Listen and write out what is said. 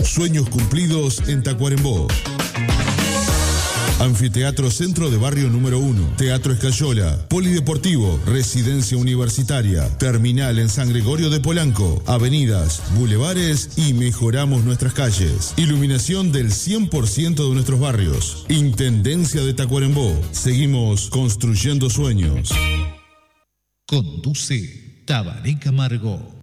Sueños cumplidos en Tacuarembó. Anfiteatro Centro de Barrio número 1, Teatro Escayola, Polideportivo, Residencia Universitaria, Terminal en San Gregorio de Polanco, avenidas, bulevares y mejoramos nuestras calles. Iluminación del 100% de nuestros barrios. Intendencia de Tacuarembó. Seguimos construyendo sueños. Conduce Tabaré Camargo.